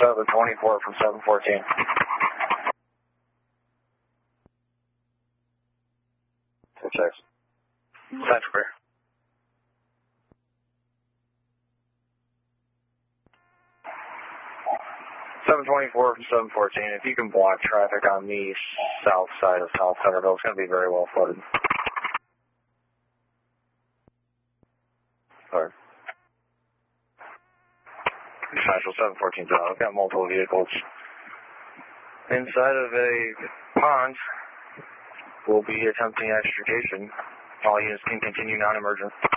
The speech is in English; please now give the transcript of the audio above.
724 from 714. Two checks. That's clear. .724 from 714. If you can block traffic on the south side of South Centerville, it's going to be very well flooded. Sorry. Central 714's out. I've got multiple vehicles inside of a pond. We'll be attempting extrication. All units can continue non-emergent.